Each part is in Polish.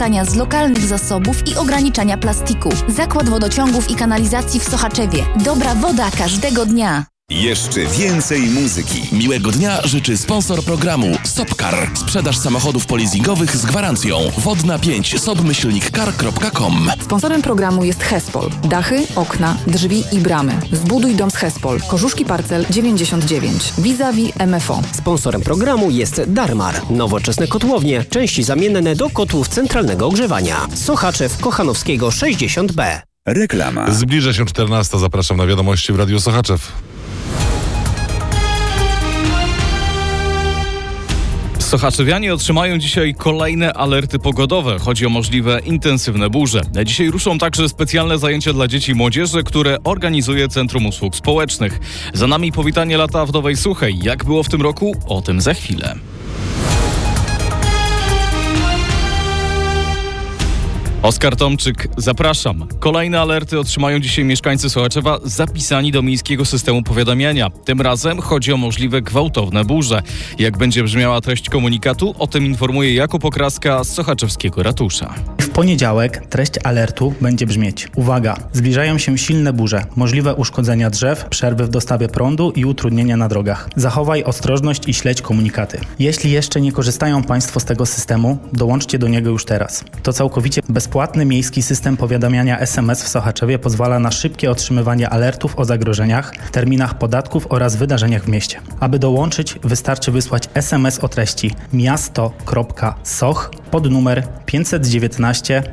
korzystania z lokalnych zasobów i ograniczania plastiku. Zakład Wodociągów i Kanalizacji w Sochaczewie. Dobra woda każdego dnia. Jeszcze więcej muzyki. Miłego dnia życzy sponsor programu Sopcar. Sprzedaż samochodów polizingowych z gwarancją. Wodna 5 sopmyślnikcar.com. Sponsorem programu jest Hespol. Dachy, okna, drzwi i bramy. Zbuduj dom z Hespol. Korzuszki Parcel 99. Vis-a-vis MFO. Sponsorem programu jest Darmar. Nowoczesne kotłownie. Części zamienne do kotłów centralnego ogrzewania. Sochaczew Kochanowskiego 60B. Reklama. Zbliża się 14. Zapraszam na wiadomości w Radiu Sochaczew. Sochaczewianie otrzymają dzisiaj kolejne alerty pogodowe. Chodzi o możliwe intensywne burze. Dzisiaj ruszą także specjalne zajęcia dla dzieci i młodzieży, które organizuje Centrum Usług Społecznych. Za nami powitanie lata w Nowej Suchej. Jak było w tym roku? O tym za chwilę. Oskar Tomczyk, zapraszam. Kolejne alerty otrzymają dzisiaj mieszkańcy Sochaczewa zapisani do miejskiego systemu powiadamiania. Tym razem chodzi o możliwe gwałtowne burze. Jak będzie brzmiała treść komunikatu, o tym informuje Jakub Okraska z sochaczewskiego ratusza. W poniedziałek treść alertu będzie brzmieć: uwaga, zbliżają się silne burze, możliwe uszkodzenia drzew, przerwy w dostawie prądu i utrudnienia na drogach. Zachowaj ostrożność i śledź komunikaty. Jeśli jeszcze nie korzystają Państwo z tego systemu, dołączcie do niego już teraz. To całkowicie bezpłatny miejski system powiadamiania SMS w Sochaczewie pozwala na szybkie otrzymywanie alertów o zagrożeniach, terminach podatków oraz wydarzeniach w mieście. Aby dołączyć, wystarczy wysłać SMS o treści miasto.soch pod numer 519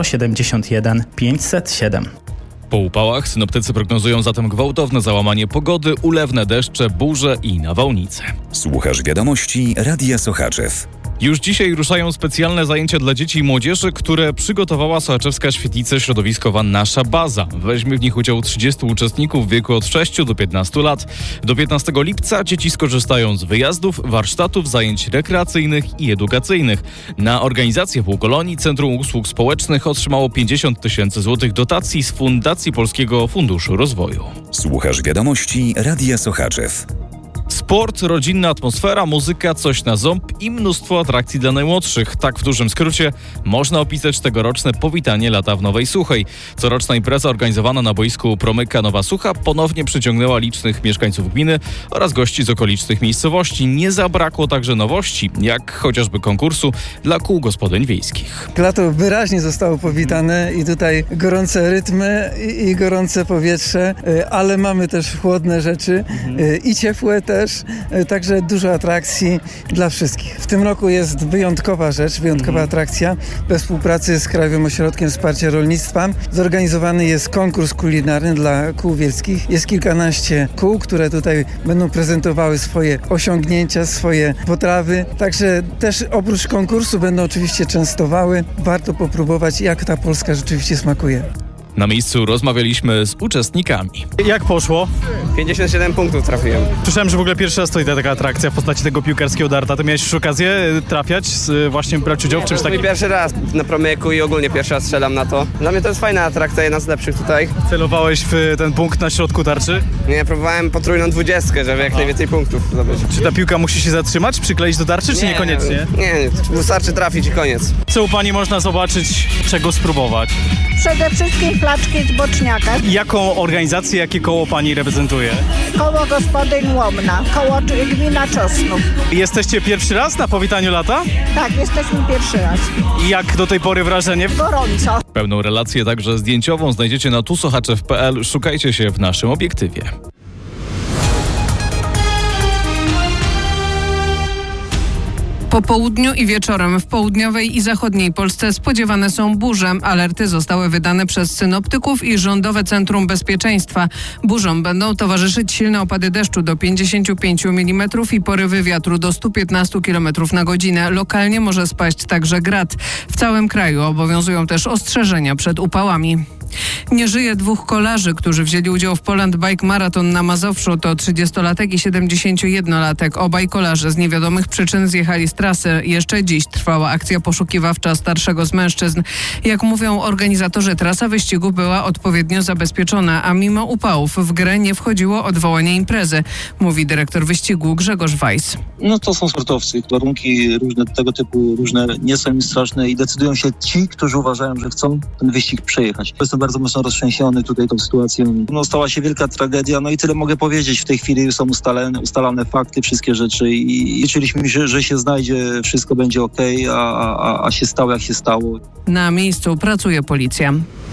071 507. Po upałach synoptycy prognozują zatem gwałtowne załamanie pogody, ulewne deszcze, burze i nawałnice. Słuchasz wiadomości Radia Sochaczew. Już dzisiaj ruszają specjalne zajęcia dla dzieci i młodzieży, które przygotowała sochaczewska świetlica środowiskowa Nasza Baza. Weźmie w nich udział 30 uczestników w wieku od 6 do 15 lat. Do 15 lipca dzieci skorzystają z wyjazdów, warsztatów, zajęć rekreacyjnych i edukacyjnych. Na organizację półkolonii Centrum Usług Społecznych otrzymało 50 000 złotych dotacji z Fundacji Polskiego Funduszu Rozwoju. Słuchasz wiadomości Radia Sochaczew. Sport, rodzinna atmosfera, muzyka, coś na ząb i mnóstwo atrakcji dla najmłodszych. Tak w dużym skrócie można opisać tegoroczne powitanie lata w Nowej Suchej. Coroczna impreza organizowana na boisku Promyka Nowa Sucha ponownie przyciągnęła licznych mieszkańców gminy oraz gości z okolicznych miejscowości. Nie zabrakło także nowości, jak chociażby konkursu dla kół gospodyń wiejskich. Lato wyraźnie zostało powitane i tutaj gorące rytmy i gorące powietrze, ale mamy też chłodne rzeczy i ciepłe też. Także dużo atrakcji dla wszystkich. W tym roku jest wyjątkowa rzecz, wyjątkowa atrakcja. We współpracy z Krajowym Ośrodkiem Wsparcia Rolnictwa zorganizowany jest konkurs kulinarny dla kół wiejskich. Jest kilkanaście kół, które tutaj będą prezentowały swoje osiągnięcia, swoje potrawy. Także też oprócz konkursu będą oczywiście częstowały. Warto popróbować, jak ta Polska rzeczywiście smakuje. Na miejscu rozmawialiśmy z uczestnikami. Jak poszło? 57 punktów trafiłem. Słyszałem, że w ogóle pierwszy raz tutaj taka atrakcja w postaci tego piłkarskiego darta. To miałeś już okazję trafiać, właśnie brać udział w czymś takim? Pierwszy raz na Promyku i ogólnie pierwszy raz strzelam na to. Dla mnie to jest fajna atrakcja, jedna z lepszych tutaj. Celowałeś w ten punkt na środku tarczy? Nie, próbowałem potrójną 20, żeby jak najwięcej punktów zdobyć. Czy ta piłka musi się zatrzymać, przykleić do tarczy, czy niekoniecznie? Nie, wystarczy trafić i koniec. Co u Pani można zobaczyć, czego spróbować? Przede wszystkim flaczki z boczniaka. Jaką organizację, jakie koło Pani reprezentuje? Koło gospodyń Łomna, koło gmina Czosnów. Jesteście pierwszy raz na powitaniu lata? Tak, jesteśmy pierwszy raz. I jak do tej pory wrażenie? Gorąco. Pełną relację także zdjęciową znajdziecie na tusochaczew.pl. Szukajcie się w naszym obiektywie. Po południu i wieczorem w południowej i zachodniej Polsce spodziewane są burze. Alerty zostały wydane przez synoptyków i Rządowe Centrum Bezpieczeństwa. Burzom będą towarzyszyć silne opady deszczu do 55 mm i porywy wiatru do 115 km na godzinę. Lokalnie może spaść także grad. W całym kraju obowiązują też ostrzeżenia przed upałami. Nie żyje 2 kolarzy, którzy wzięli udział w Poland Bike Marathon na Mazowszu. To 30-latek i 71-latek. Obaj kolarze z niewiadomych przyczyn zjechali z trasy. Jeszcze dziś trwała akcja poszukiwawcza starszego z mężczyzn. Jak mówią organizatorzy, trasa wyścigu była odpowiednio zabezpieczona, a mimo upałów w grę nie wchodziło odwołanie imprezy, mówi dyrektor wyścigu Grzegorz Weiss. No to są sportowcy. Warunki różne tego typu, różne nie są im straszne i decydują się ci, którzy uważają, że chcą ten wyścig przejechać. Jestem bardzo mocno roztrzęsiony tutaj tą sytuacją. No, stała się wielka tragedia, no i tyle mogę powiedzieć. W tej chwili są ustalane fakty, wszystkie rzeczy i liczyliśmy, że się znajdzie, wszystko będzie okej, a się stało jak się stało. Na miejscu pracuje policja.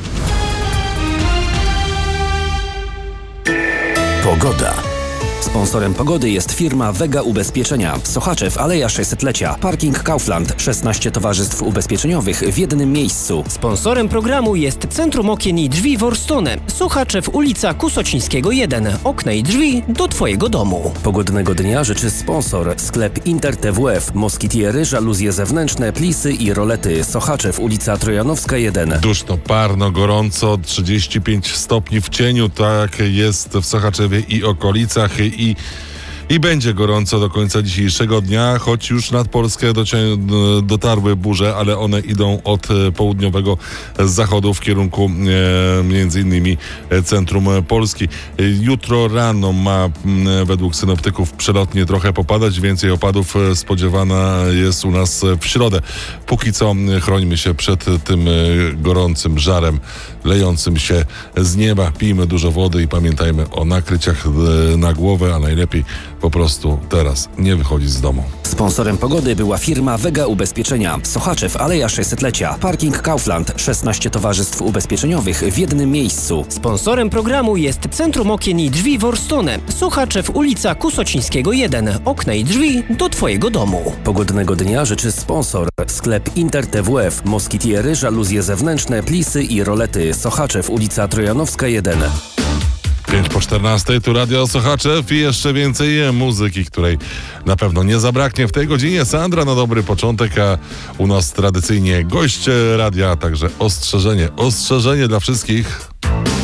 Pogoda. Sponsorem pogody jest firma Vega Ubezpieczenia. Sochaczew, Aleja 600-lecia. Parking Kaufland. 16 towarzystw ubezpieczeniowych w jednym miejscu. Sponsorem programu jest Centrum Okien i Drzwi Worstone. Sochaczew, ulica Kusocińskiego 1. Okna i drzwi do Twojego domu. Pogodnego dnia życzy sponsor. Sklep Inter TWF. Moskitiery, żaluzje zewnętrzne, plisy i rolety. Sochaczew, ulica Trojanowska 1. Duszno, parno, gorąco, 35 stopni w cieniu. Tak jest w Sochaczewie i okolicach. I będzie gorąco do końca dzisiejszego dnia, choć już nad Polskę dotarły burze, ale one idą od południowego zachodu w kierunku między innymi centrum Polski. Jutro rano ma według synoptyków przelotnie trochę popadać, więcej opadów spodziewana jest u nas w środę. Póki co chrońmy się przed tym gorącym żarem lejącym się z nieba. Pijmy dużo wody i pamiętajmy o nakryciach na głowę, a najlepiej po prostu teraz nie wychodzić z domu. Sponsorem pogody była firma Vega Ubezpieczenia. Sochaczew, Aleja 600-lecia. Parking Kaufland. 16 towarzystw ubezpieczeniowych w jednym miejscu. Sponsorem programu jest Centrum Okien i Drzwi Worstone. Sochaczew, ulica Kusocińskiego 1. Okna i drzwi do Twojego domu. Pogodnego dnia życzy sponsor. Sklep Inter TWF. Moskitiery, żaluzje zewnętrzne, plisy i rolety. Sochaczew, ulica Trojanowska 1. 5:14, tu Radio Sochaczew i jeszcze więcej muzyki, której na pewno nie zabraknie w tej godzinie. Sandra na dobry początek, a u nas tradycyjnie goście radia, także ostrzeżenie dla wszystkich.